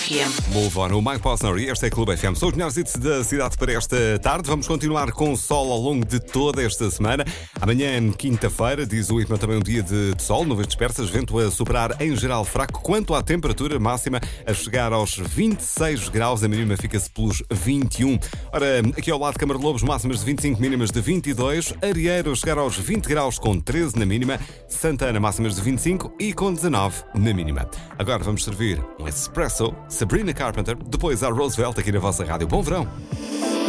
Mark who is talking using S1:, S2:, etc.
S1: FM.
S2: Move on, o Mike Posner e este é Clube FM. São os melhores hits da cidade para esta tarde. Vamos continuar com sol ao longo de toda esta semana. Amanhã, quinta-feira, diz o IPMA, também um dia de sol, nuvens dispersas, vento a superar em geral fraco. Quanto à temperatura máxima, a chegar aos 26 graus, a mínima fica-se pelos 21. Ora, aqui ao lado de Câmara de Lobos, máximas de 25, mínimas de 22. Arieiro a chegar aos 20 graus com 13 na mínima. Santana, máximas de 25 e com 19 na mínima. Agora vamos servir um espresso. Sabrina Carpenter, depois a Roosevelt aqui na vossa rádio. Bom verão!